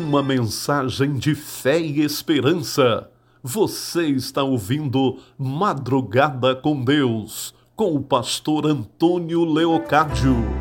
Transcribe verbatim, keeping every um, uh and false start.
uma mensagem de fé e esperança. Você está ouvindo Madrugada com Deus, com o pastor Antônio Leocádio.